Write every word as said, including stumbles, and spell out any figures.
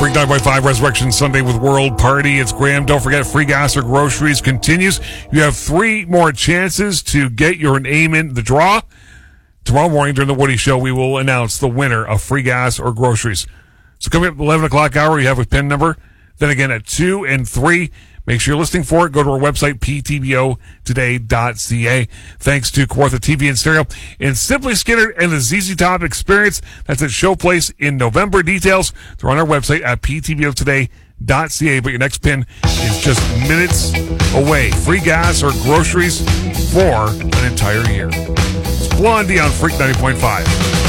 Freak ninety point five Resurrection Sunday with World Party. It's Graham. Don't forget, free gas or groceries continues. You have three more chances to get your name in the draw. Tomorrow morning during the Woody Show, we will announce the winner of free gas or groceries. So coming up at eleven o'clock hour, you have a pin number. Then again at two and three. Make sure you're listening for it. Go to our website, p t b o today dot c a. Thanks to Kawartha T V and Stereo. And Simply Skinner and the Z Z Top Experience. That's at Showplace in November. Details, they're on our website at p t b o today dot c a. But your next pin is just minutes away. Free gas or groceries for an entire year. It's Blondie on Freak ninety point five.